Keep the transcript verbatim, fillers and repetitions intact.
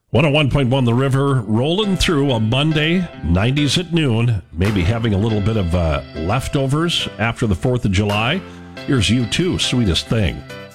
one oh one point one The River, rolling through a Monday, nineties at noon, maybe having a little bit of uh, leftovers after the fourth of July. Here's U two, Sweetest Thing.